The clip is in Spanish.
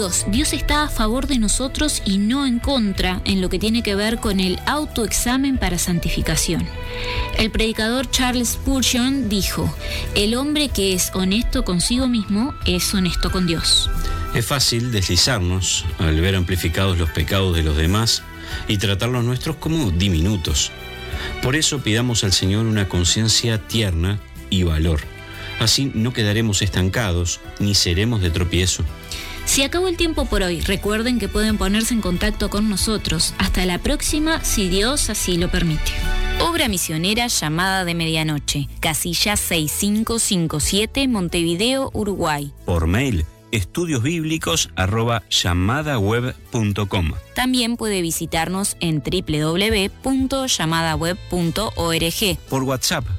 Amigos, Dios está a favor de nosotros y no en contra en lo que tiene que ver con el autoexamen para santificación. El predicador Charles Spurgeon dijo: el hombre que es honesto consigo mismo es honesto con Dios. Es fácil deslizarnos al ver amplificados los pecados de los demás y tratar los nuestros como diminutos. Por eso pidamos al Señor una conciencia tierna y valor. Así no quedaremos estancados ni seremos de tropiezo. Se acabó el tiempo por hoy. Recuerden que pueden ponerse en contacto con nosotros. Hasta la próxima, si Dios así lo permite. Obra misionera Llamada de Medianoche, casilla 6557, Montevideo, Uruguay. Por mail, estudiosbiblicos@llamadaweb.com. También puede visitarnos en www.llamadaweb.org. Por WhatsApp